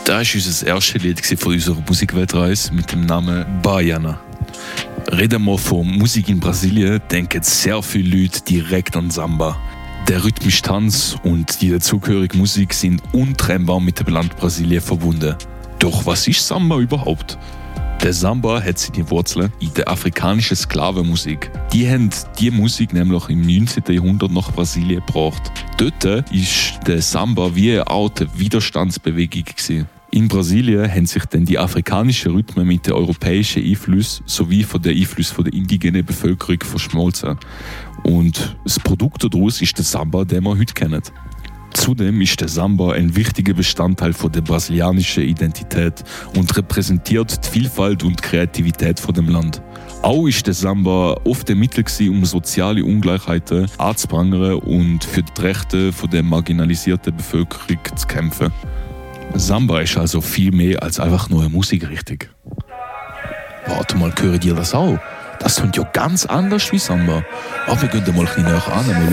Das war unser erstes Lied von unserer Musikweltreise mit dem Namen Baiana. Reden wir von Musik in Brasilien, denken sehr viele Leute direkt an Samba. Der rhythmische Tanz und die dazugehörige Musik sind untrennbar mit dem Land Brasilien verbunden. Doch was ist Samba überhaupt? Der Samba hat seine Wurzeln in der afrikanischen Sklavenmusik. Die haben die Musik nämlich im 19. Jahrhundert nach Brasilien gebracht. Dort war der Samba wie eine Art Widerstandsbewegung gewesen. In Brasilien haben sich dann die afrikanischen Rhythmen mit den europäischen Einflüssen sowie von den Einflüssen der indigenen Bevölkerung verschmolzen. Und das Produkt daraus ist der Samba, den wir heute kennen. Zudem ist der Samba ein wichtiger Bestandteil der brasilianischen Identität und repräsentiert die Vielfalt und Kreativität von dem Land. Auch ist der Samba oft ein Mittel gewesen, um soziale Ungleichheiten anzuprangern und für die Rechte der marginalisierten Bevölkerung zu kämpfen. Samba ist also viel mehr als einfach nur eine Musikrichtung. Warte mal, hören dir das auch? Das klingt ja ganz anders wie Samba. Aber wir gehen mal ein bisschen näher an.